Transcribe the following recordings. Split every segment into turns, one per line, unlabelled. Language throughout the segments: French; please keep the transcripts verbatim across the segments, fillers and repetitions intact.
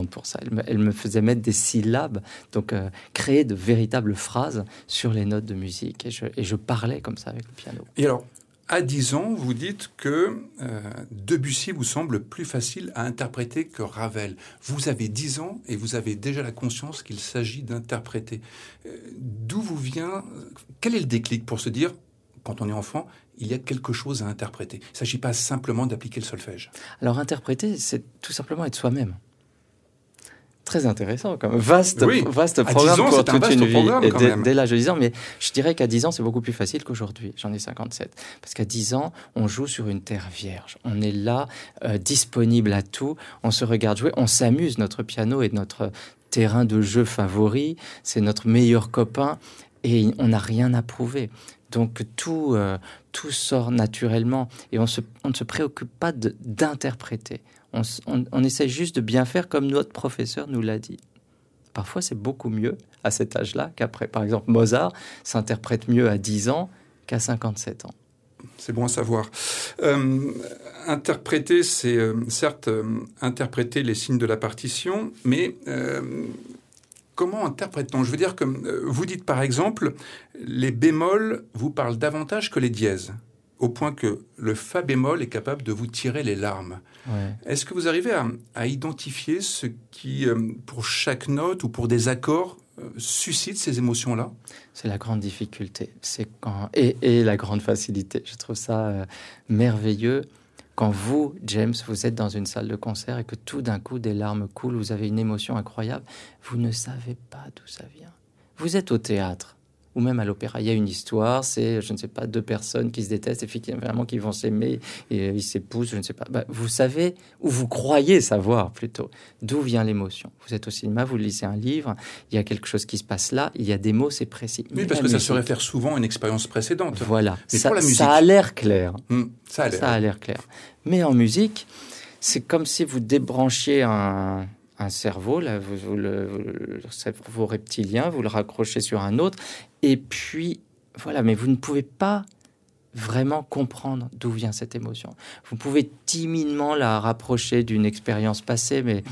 pour ça. Elle me, elle me faisait mettre des syllabes, donc euh, créer de véritables phrases sur les notes de musique. Et je, et je parlais comme ça avec le piano.
Et alors, à dix ans, vous dites que euh, Debussy vous semble plus facile à interpréter que Ravel. Vous avez dix ans et vous avez déjà la conscience qu'il s'agit d'interpréter. Euh, d'où vous vient... Quel est le déclic pour se dire, quand on est enfant, il y a quelque chose à interpréter? Il ne s'agit pas simplement d'appliquer le solfège.
Alors, interpréter, c'est tout simplement être soi-même. Très intéressant, comme vaste,
oui.
vaste programme
ans,
pour toute une vie. Et dès,
même.
dès l'âge de dix ans, mais je dirais qu'à dix ans, c'est beaucoup plus facile qu'aujourd'hui. J'en ai cinquante-sept. Parce qu'à dix ans, on joue sur une terre vierge. On est là, euh, disponible à tout. On se regarde jouer. On s'amuse. Notre piano est notre terrain de jeu favori. C'est notre meilleur copain. Et on n'a rien à prouver. Donc tout, euh, tout sort naturellement. Et on, se, on ne se préoccupe pas de, d'interpréter. On, on, on essaie juste de bien faire comme notre professeur nous l'a dit. Parfois, c'est beaucoup mieux à cet âge-là qu'après. Par exemple, Mozart s'interprète mieux à dix ans qu'à cinquante-sept ans.
C'est bon à savoir. Euh, interpréter, c'est euh, certes euh, interpréter les signes de la partition, mais euh, comment interprète-t-on? Je veux dire que euh, vous dites par exemple, les bémols vous parlent davantage que les dièses, au point que le fa bémol est capable de vous tirer les larmes.
Ouais.
Est-ce que vous arrivez à, à identifier ce qui, euh, pour chaque note ou pour des accords, euh, suscite ces émotions-là?
C'est la grande difficulté. C'est quand... et, et la grande facilité. Je trouve ça euh, merveilleux. Quand vous, James, vous êtes dans une salle de concert et que tout d'un coup, des larmes coulent, vous avez une émotion incroyable, vous ne savez pas d'où ça vient. Vous êtes au théâtre ou même à l'opéra. Il y a une histoire, c'est, je ne sais pas, deux personnes qui se détestent et finalement qui vont s'aimer et ils s'épousent, je ne sais pas. Ben, vous savez, ou vous croyez savoir plutôt, d'où vient l'émotion. Vous êtes au cinéma, vous lisez un livre, il y a quelque chose qui se passe là, il y a des mots, c'est précis.
Oui, parce que musique, ça se réfère souvent à une expérience précédente.
Voilà,
mais
ça,
pour la musique,
ça a l'air clair.
Mmh, ça a l'air.
Ça a l'air clair. Mais en musique, c'est comme si vous débranchiez un... un cerveau, là, vous, vous le, vous, le cerveau reptilien, vous le raccrochez sur un autre, et puis, voilà, mais vous ne pouvez pas vraiment comprendre d'où vient cette émotion. Vous pouvez timidement la rapprocher d'une expérience passée, mais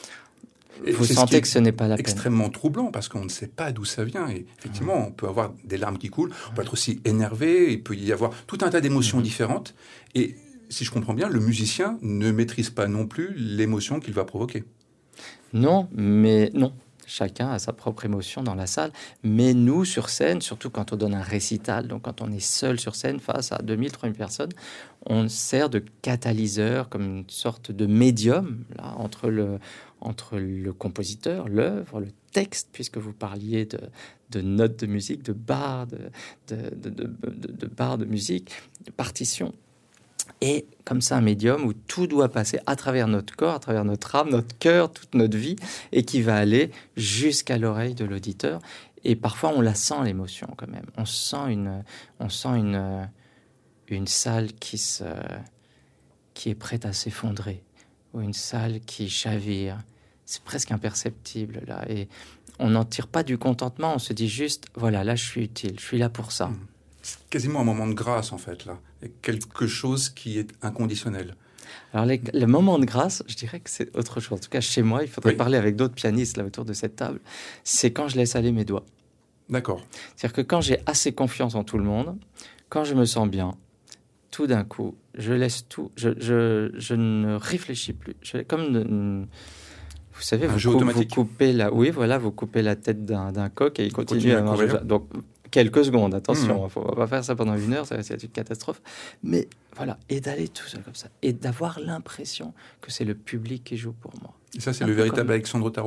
et vous sentez ce que ce n'est pas la peine.
C'est extrêmement troublant, parce qu'on ne sait pas d'où ça vient, et effectivement, mmh. on peut avoir des larmes qui coulent, on peut être aussi énervé, il peut y avoir tout un tas d'émotions mmh. différentes, et si je comprends bien, le musicien ne maîtrise pas non plus l'émotion qu'il va provoquer.
Non, mais non. Chacun a sa propre émotion dans la salle. Mais nous, sur scène, surtout quand on donne un récital, donc quand on est seul sur scène face à deux mille, trois mille personnes, on sert de catalyseur, comme une sorte de médium là, entre, le, entre le compositeur, l'œuvre, le texte, puisque vous parliez de, de notes de musique, de barres de, de, de, de, de, de barres de musique, de partitions. Et comme ça, un médium où tout doit passer à travers notre corps, à travers notre âme, notre cœur, toute notre vie, et qui va aller jusqu'à l'oreille de l'auditeur. Et parfois, on la sent, l'émotion, quand même. On sent une, on sent une, une salle qui, se, qui est prête à s'effondrer, ou une salle qui chavire. C'est presque imperceptible, là. Et on n'en tire pas du contentement, on se dit juste, voilà, là, je suis utile, je suis là pour ça.
Mmh. C'est quasiment un moment de grâce, en fait, là. Quelque chose qui est inconditionnel.
Alors, les, le moment de grâce, je dirais que c'est autre chose. En tout cas, chez moi, il faudrait oui. parler avec d'autres pianistes là autour de cette table. C'est quand je laisse aller mes doigts.
D'accord.
C'est-à-dire que quand j'ai assez confiance en tout le monde, quand je me sens bien, tout d'un coup, je laisse tout. Je, je, je ne réfléchis plus. Je, comme une, vous savez,
un
vous,
jeu
cou-
automatique.
vous coupez la, oui, voilà, vous coupez la tête d'un, d'un coq et il continue, continue à manger. Donc quelques secondes, attention, il mmh. ne faut pas faire ça pendant une heure, ça va être une catastrophe. Mais voilà, et d'aller tout seul comme ça, et d'avoir l'impression que c'est le public qui joue pour moi.
Et ça, c'est
un
le véritable
comme...
Alexandre Tarot ?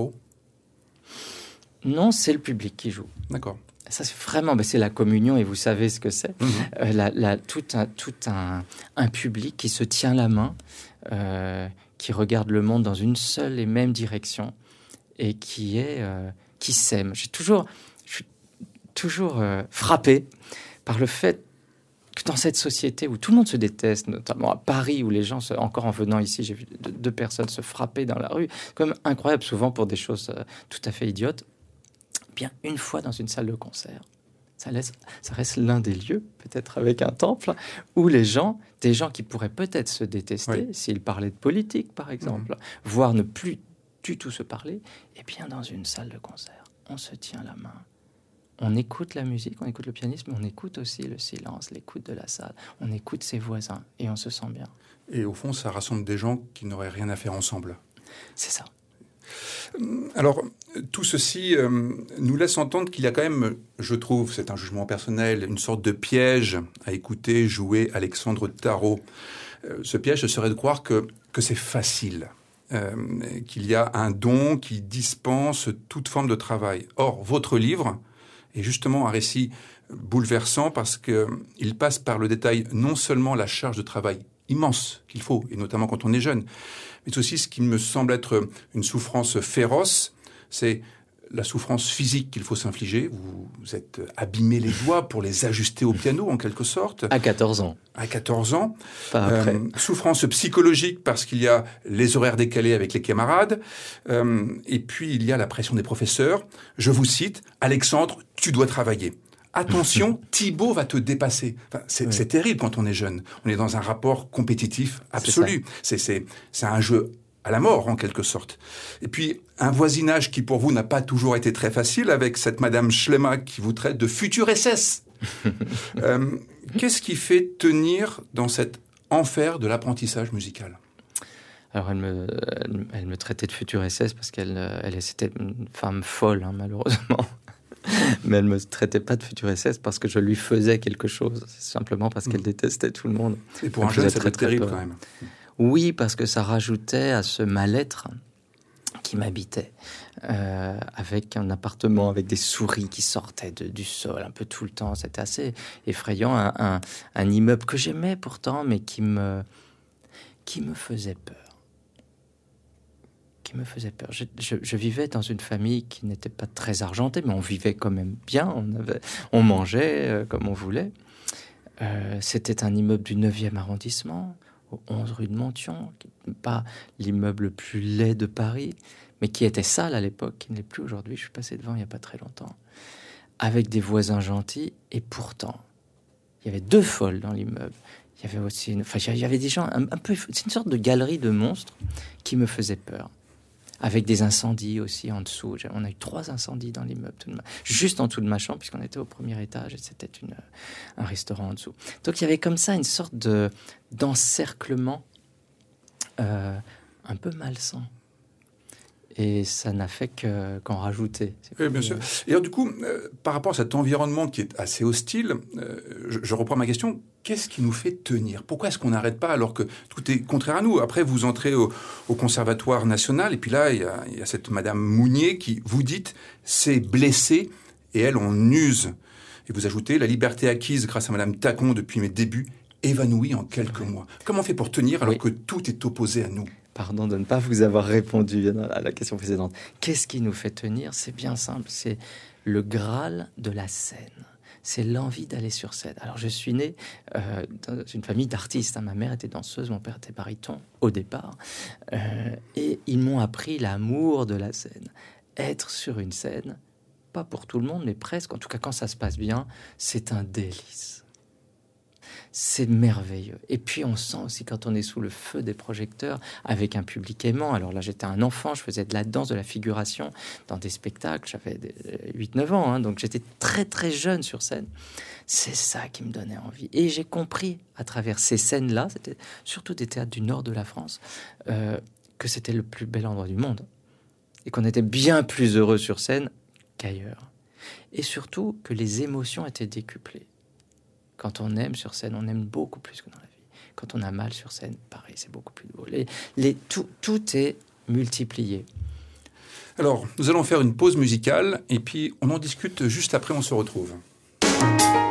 Non, c'est le public qui joue.
D'accord.
Ça, c'est vraiment, ben c'est la communion, et vous savez ce que c'est. Mmh. Euh, la, la, tout un, tout un, un public qui se tient la main, euh, qui regarde le monde dans une seule et même direction, et qui est, euh, qui s'aime. J'ai toujours... toujours euh, frappé par le fait que dans cette société où tout le monde se déteste, notamment à Paris, où les gens, se, encore en venant ici, j'ai vu deux, deux personnes se frapper dans la rue, comme incroyable, souvent pour des choses euh, tout à fait idiotes. Bien, une fois dans une salle de concert, ça, laisse, ça reste l'un des lieux, peut-être avec un temple, où les gens, des gens qui pourraient peut-être se détester, oui. s'ils parlaient de politique, par exemple, mmh. voire ne plus du tout se parler. Et bien, dans une salle de concert, on se tient la main. On écoute la musique, on écoute le pianiste, mais on écoute aussi le silence, l'écoute de la salle. On écoute ses voisins et on se sent bien.
Et au fond, ça rassemble des gens qui n'auraient rien à faire ensemble.
C'est ça.
Alors, tout ceci euh, nous laisse entendre qu'il y a quand même, je trouve, c'est un jugement personnel, une sorte de piège à écouter jouer Alexandre Tarot. Euh, ce piège, ce serait de croire que, que c'est facile, euh, qu'il y a un don qui dispense toute forme de travail. Or, votre livre est justement un récit bouleversant parce qu'il passe par le détail non seulement la charge de travail immense qu'il faut, et notamment quand on est jeune, mais aussi ce qui me semble être une souffrance féroce, c'est la souffrance physique qu'il faut s'infliger. Vous, vous êtes abîmé les doigts pour les ajuster au piano, en quelque sorte.
À quatorze ans.
À quatorze ans.
Pas après.
Euh, souffrance psychologique parce qu'il y a les horaires décalés avec les camarades. Euh, et puis, il y a la pression des professeurs. Je vous cite, « Alexandre, tu dois travailler. » Attention, Thibaut va te dépasser. Enfin, c'est, oui. c'est terrible quand on est jeune. On est dans un rapport compétitif absolu. C'est, c'est, c'est un jeu à la mort, en quelque sorte. Et puis, un voisinage qui, pour vous, n'a pas toujours été très facile, avec cette Madame Schlema qui vous traite de futur S S. euh, qu'est-ce qui fait tenir dans cet enfer de l'apprentissage musical ?
Alors, elle me, elle, elle me traitait de futur S S parce qu'elle elle, c'était une femme folle, hein, malheureusement. Mais elle ne me traitait pas de futur S S parce que je lui faisais quelque chose. C'est simplement parce qu'elle détestait tout le monde.
Et pour un jeune, ça doit être terrible quand même.
Oui, parce que ça rajoutait à ce mal-être qui m'habitait, euh, avec un appartement avec des souris qui sortaient de, du sol un peu tout le temps. C'était assez effrayant. Un, un, un immeuble que j'aimais pourtant, mais qui me, qui me faisait peur. Qui me faisait peur. Je, je, je vivais dans une famille qui n'était pas très argentée, mais on vivait quand même bien. On, avait, on mangeait euh, comme on voulait. Euh, c'était un immeuble du neuvième arrondissement, au onze rue de Montion, pas l'immeuble le plus laid de Paris, mais qui était sale à l'époque, qui ne l'est plus aujourd'hui. Je suis passé devant il n'y a pas très longtemps, avec des voisins gentils, et pourtant, il y avait deux folles dans l'immeuble. Il y avait aussi, une, enfin, il y avait des gens un, un peu. C'est une sorte de galerie de monstres qui me faisait peur. Avec des incendies aussi en dessous. On a eu trois incendies dans l'immeuble, juste en dessous de ma chambre, puisqu'on était au premier étage et c'était une, un restaurant en dessous. Donc il y avait comme ça une sorte de, d'encerclement euh, un peu malsain. Et ça n'a fait que, qu'en rajouter.
Oui, bien sûr. Et alors, du coup, euh, par rapport à cet environnement qui est assez hostile, euh, je, je reprends ma question. Qu'est-ce qui nous fait tenir ? Pourquoi est-ce qu'on n'arrête pas alors que tout est contraire à nous ? Après, vous entrez au, au Conservatoire national, et puis là, il y a, il y a cette Madame Mounier qui, vous dites, s'est blessée, et elle, on use. Et vous ajoutez, la liberté acquise grâce à Madame Tacon depuis mes débuts, évanouie en quelques oui. mois. Comment on fait pour tenir alors oui. que tout est opposé à nous ?
Pardon de ne pas vous avoir répondu à la question précédente. Qu'est-ce qui nous fait tenir ? C'est bien simple, c'est le Graal de la scène. C'est l'envie d'aller sur scène. Alors, je suis né euh, dans une famille d'artistes. Hein. Ma mère était danseuse, mon père était baryton au départ. Euh, et ils m'ont appris l'amour de la scène. Être sur une scène, pas pour tout le monde, mais presque, en tout cas quand ça se passe bien, c'est un délice. C'est merveilleux. Et puis, on sent aussi quand on est sous le feu des projecteurs avec un public aimant. Alors là, j'étais un enfant, je faisais de la danse, de la figuration dans des spectacles. J'avais huit neuf ans, hein, donc j'étais très, très jeune sur scène. C'est ça qui me donnait envie. Et j'ai compris à travers ces scènes-là, c'était surtout des théâtres du nord de la France, euh, que c'était le plus bel endroit du monde. Et qu'on était bien plus heureux sur scène qu'ailleurs. Et surtout que les émotions étaient décuplées. Quand on aime sur scène, on aime beaucoup plus que dans la vie. Quand on a mal sur scène, pareil, c'est beaucoup plus beau. Les, les, tout, tout est multiplié.
Alors, nous allons faire une pause musicale et puis on en discute juste après, on se retrouve.